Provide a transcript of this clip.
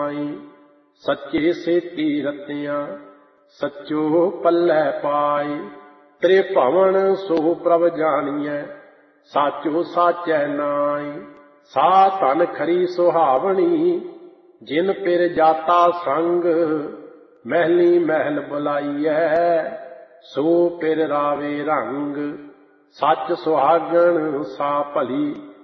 माई। सच्चे सेती रतियां सच्चो पल्लै पाई। त्रिभवन सो प्रभ जानियै साचो साचै नाई। सा धन खरी सुहावनी जिन पिर जाता संग। महली महल बुलाइयै सो पिर रावे रंग। सच सुहागण सा भली